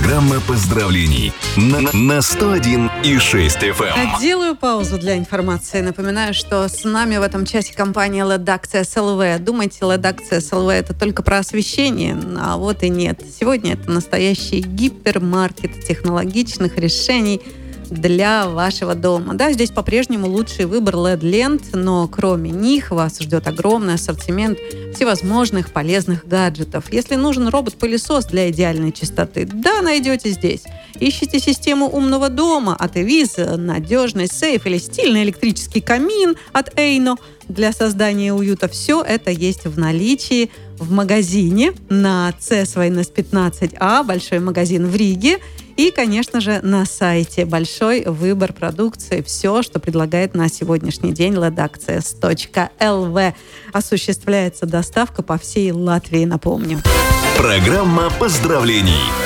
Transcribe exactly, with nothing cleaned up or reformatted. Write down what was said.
Программа поздравлений на, на сто один и шесть эф эм. Делаю паузу для информации. Напоминаю, что с нами в этом часе компания эл и ди Access эл ви. Думаете, эл и ди Access эл ви это только про освещение? А вот и нет. Сегодня это настоящий гипермаркет технологичных решений для вашего дома. Да, здесь по-прежнему лучший выбор эл и ди-лент, но кроме них вас ждет огромный ассортимент всевозможных полезных гаджетов. Если нужен робот-пылесос для идеальной чистоты, да, найдете здесь. Ищите систему умного дома от Эвиз, надежный сейф или стильный электрический камин от Эйно для создания уюта. Все это есть в наличии в магазине на Цес Войнес пятнадцать А, большой магазин в Риге. И, конечно же, на сайте большой выбор продукции. Все, что предлагает на сегодняшний день эл и ди аксесс точка эл ви. Осуществляется доставка по всей Латвии, напомню. Программа поздравлений.